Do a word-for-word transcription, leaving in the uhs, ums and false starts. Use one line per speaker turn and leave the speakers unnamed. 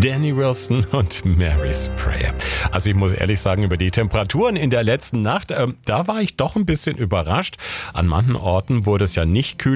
Danny Wilson und Mary's Prayer. Also ich muss ehrlich sagen, über die Temperaturen in der letzten Nacht, äh, da war ich doch ein bisschen überrascht. An manchen Orten wurde es ja nicht kühl.